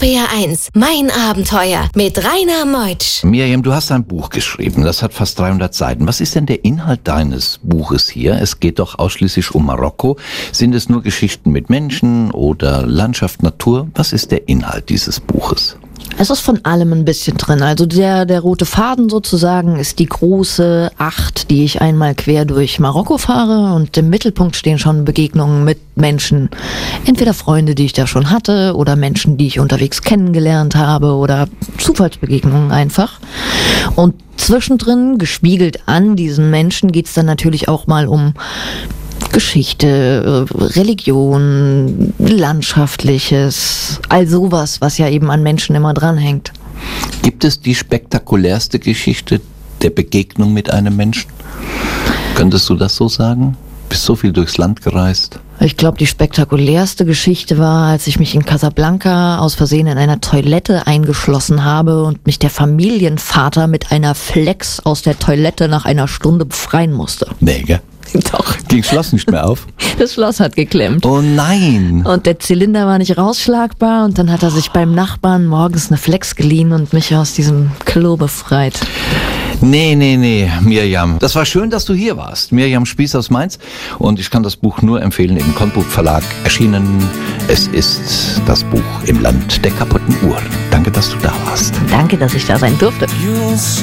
RPR 1, mein Abenteuer mit Rainer Meutsch. Miriam, du hast ein Buch geschrieben, das hat fast 300 Seiten. Was ist denn der Inhalt deines Buches hier? Es geht doch ausschließlich um Marokko. Sind es nur Geschichten mit Menschen oder Landschaft, Natur? Was ist der Inhalt dieses Buches? Es ist von allem ein bisschen drin. Also der rote Faden sozusagen ist die große Acht, die ich einmal quer durch Marokko fahre, und im Mittelpunkt stehen schon Begegnungen mit Menschen. Entweder Freunde, die ich da schon hatte, oder Menschen, die ich unterwegs kennengelernt habe, oder Zufallsbegegnungen einfach. Und zwischendrin, gespiegelt an diesen Menschen, geht's dann natürlich auch mal um Geschichte, Religion, Landschaftliches, all sowas, was ja eben an Menschen immer dranhängt. Gibt es die spektakulärste Geschichte der Begegnung mit einem Menschen? Könntest du das so sagen? Bist so viel durchs Land gereist? Ich glaube, die spektakulärste Geschichte war, als ich mich in Casablanca aus Versehen in einer Toilette eingeschlossen habe und mich der Familienvater mit einer Flex aus der Toilette nach einer Stunde befreien musste. Nee, gell? Doch. Ging das Schloss nicht mehr auf? Das Schloss hat geklemmt. Oh nein! Und der Zylinder war nicht rausschlagbar, und dann hat er sich beim Nachbarn morgens eine Flex geliehen und mich aus diesem Klo befreit. Nee, Miriam. Das war schön, dass du hier warst. Miriam Spieß aus Mainz. Und ich kann das Buch nur empfehlen, im Kontbuch Verlag erschienen. Es ist das Buch Im Land der kaputten Uhr. Danke, dass du da warst. Danke, dass ich da sein durfte.